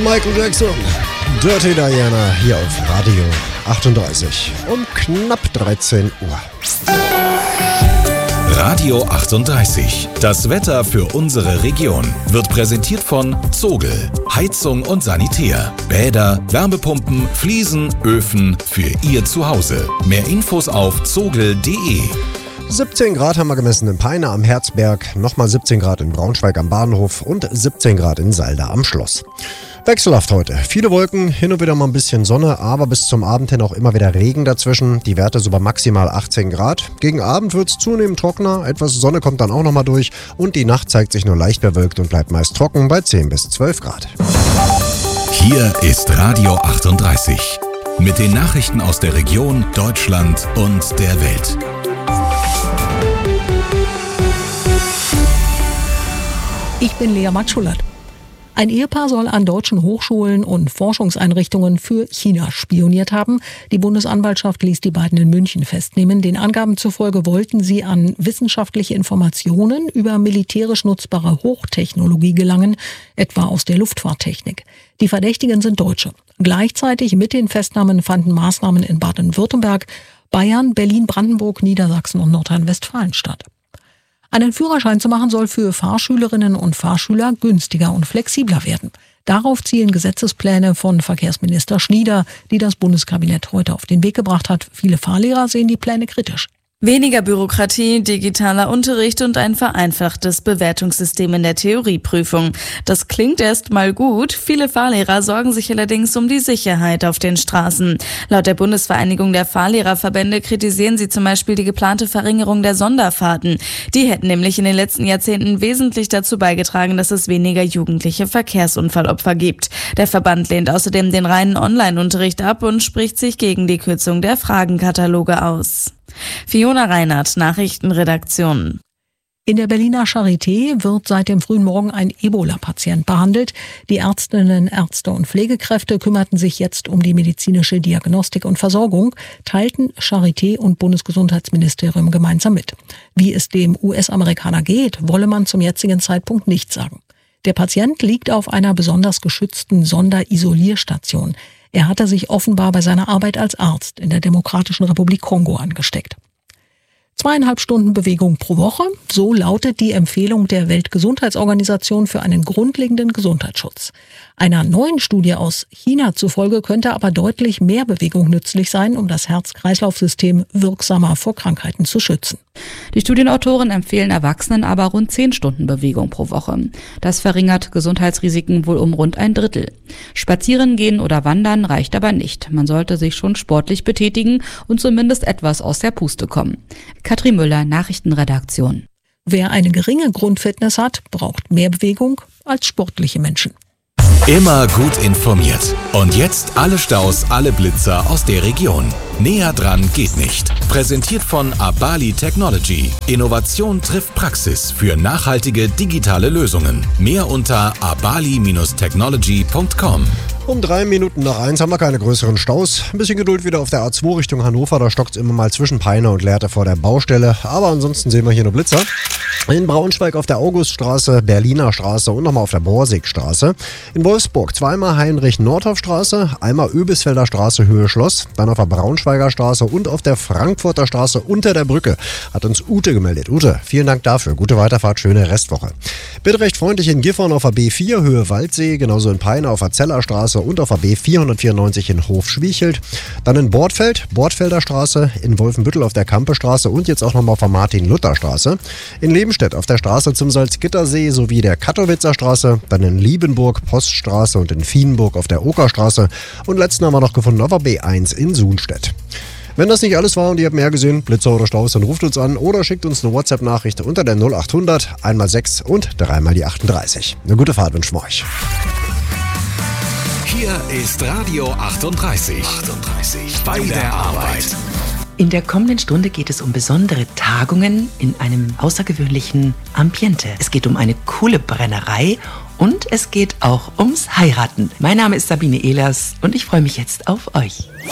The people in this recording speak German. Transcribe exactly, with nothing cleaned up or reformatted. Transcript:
Michael Jackson. Dirty Diana hier auf Radio achtunddreißig um knapp dreizehn Uhr. Radio achtunddreißig. Das Wetter für unsere Region wird präsentiert von Zogel. Heizung und Sanitär. Bäder, Wärmepumpen, Fliesen, Öfen für Ihr Zuhause. Mehr Infos auf zogel punkt de. siebzehn Grad haben wir gemessen in Peine am Herzberg, nochmal siebzehn Grad in Braunschweig am Bahnhof und siebzehn Grad in Salda am Schloss. Wechselhaft heute. Viele Wolken, hin und wieder mal ein bisschen Sonne, aber bis zum Abend hin auch immer wieder Regen dazwischen. Die Werte so bei maximal achtzehn Grad. Gegen Abend wird es zunehmend trockener, etwas Sonne kommt dann auch nochmal durch und die Nacht zeigt sich nur leicht bewölkt und bleibt meist trocken bei zehn bis zwölf Grad. Hier ist Radio achtunddreißig mit den Nachrichten aus der Region, Deutschland und der Welt. Ich bin Lea Matschulert. Ein Ehepaar soll an deutschen Hochschulen und Forschungseinrichtungen für China spioniert haben. Die Bundesanwaltschaft ließ die beiden in München festnehmen. Den Angaben zufolge wollten sie an wissenschaftliche Informationen über militärisch nutzbare Hochtechnologie gelangen, etwa aus der Luftfahrttechnik. Die Verdächtigen sind Deutsche. Gleichzeitig mit den Festnahmen fanden Maßnahmen in Baden-Württemberg, Bayern, Berlin, Brandenburg, Niedersachsen und Nordrhein-Westfalen statt. Einen Führerschein zu machen soll für Fahrschülerinnen und Fahrschüler günstiger und flexibler werden. Darauf zielen Gesetzespläne von Verkehrsminister Schnieder, die das Bundeskabinett heute auf den Weg gebracht hat. Viele Fahrlehrer sehen die Pläne kritisch. Weniger Bürokratie, digitaler Unterricht und ein vereinfachtes Bewertungssystem in der Theorieprüfung. Das klingt erst mal gut. Viele Fahrlehrer sorgen sich allerdings um die Sicherheit auf den Straßen. Laut der Bundesvereinigung der Fahrlehrerverbände kritisieren sie zum Beispiel die geplante Verringerung der Sonderfahrten. Die hätten nämlich in den letzten Jahrzehnten wesentlich dazu beigetragen, dass es weniger jugendliche Verkehrsunfallopfer gibt. Der Verband lehnt außerdem den reinen Online-Unterricht ab und spricht sich gegen die Kürzung der Fragenkataloge aus. Fiona Reinhardt, Nachrichtenredaktion. In der Berliner Charité wird seit dem frühen Morgen ein Ebola-Patient behandelt. Die Ärztinnen, Ärzte und Pflegekräfte kümmerten sich jetzt um die medizinische Diagnostik und Versorgung, teilten Charité und Bundesgesundheitsministerium gemeinsam mit. Wie es dem U S-Amerikaner geht, wolle man zum jetzigen Zeitpunkt nicht sagen. Der Patient liegt auf einer besonders geschützten Sonderisolierstation. Er hatte sich offenbar bei seiner Arbeit als Arzt in der Demokratischen Republik Kongo angesteckt. Zweieinhalb Stunden Bewegung pro Woche, so lautet die Empfehlung der Weltgesundheitsorganisation für einen grundlegenden Gesundheitsschutz. Einer neuen Studie aus China zufolge könnte aber deutlich mehr Bewegung nützlich sein, um das Herz-Kreislauf-System wirksamer vor Krankheiten zu schützen. Die Studienautoren empfehlen Erwachsenen aber rund zehn Stunden Bewegung pro Woche. Das verringert Gesundheitsrisiken wohl um rund ein Drittel. Spazieren gehen oder wandern reicht aber nicht. Man sollte sich schon sportlich betätigen und zumindest etwas aus der Puste kommen. Katrin Müller, Nachrichtenredaktion. Wer eine geringe Grundfitness hat, braucht mehr Bewegung als sportliche Menschen. Immer gut informiert. Und jetzt alle Staus, alle Blitzer aus der Region. Näher dran geht nicht. Präsentiert von Abali Technology. Innovation trifft Praxis für nachhaltige digitale Lösungen. Mehr unter abali Bindestrich technology Punkt com. Um drei Minuten nach eins haben wir keine größeren Staus. Ein bisschen Geduld wieder auf der A zwei Richtung Hannover. Da stockt es immer mal zwischen Peine und Lehrte vor der Baustelle. Aber ansonsten sehen wir hier nur Blitzer. In Braunschweig auf der Auguststraße, Berliner Straße und nochmal auf der Borsigstraße. In Wolfsburg zweimal Heinrich-Nordhoff-Straße, einmal Öbisfelder Straße, Höhe Schloss. Dann auf der Braunschweiger Straße und auf der Frankfurter Straße unter der Brücke. Hat uns Ute gemeldet. Ute, vielen Dank dafür. Gute Weiterfahrt, schöne Restwoche. Bitte recht freundlich in Gifhorn auf der B vier, Höhe Waldsee. Genauso in Peine auf der Zellerstraße und auf der B vierhundertvierundneunzig in Hof-Schwiechelt. Dann in Bordfeld, Bordfelder Straße, in Wolfenbüttel auf der Kampestraße und jetzt auch nochmal auf der Martin-Luther-Straße. In Lebenstedt auf der Straße zum Salzgittersee sowie der Kattowitzer Straße. Dann in Liebenburg, Poststraße und in Vienburg auf der Okerstraße. Und letzten haben wir noch gefunden auf der B eins in Sunstedt. Wenn das nicht alles war und ihr habt mehr gesehen, Blitzer oder Staus, dann ruft uns an oder schickt uns eine WhatsApp-Nachricht unter der null achthundert, einmal sechs und dreimal die achtunddreißig. Eine gute Fahrt wünschen wir euch. Hier ist Radio achtunddreißig. achtunddreißig bei der Arbeit. In der kommenden Stunde geht es um besondere Tagungen in einem außergewöhnlichen Ambiente. Es geht um eine coole Brennerei und es geht auch ums Heiraten. Mein Name ist Sabine Ehlers und ich freue mich jetzt auf euch.